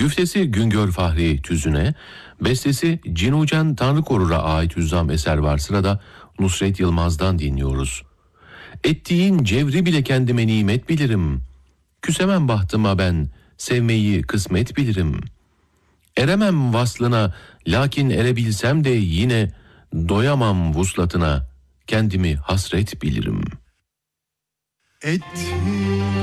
Güftesi Güngör Fahri Tüzün'e, bestesi Cinucan Tanrıkorur'a ait hüzzam eser var. Sırada Nusret Yılmaz'dan dinliyoruz. Ettiğin cevri bile kendime nimet bilirim. Küsemem bahtıma ben, sevmeyi kısmet bilirim. Eremem vaslına, lakin erebilsem de yine doyamam vuslatına, kendimi hasret bilirim.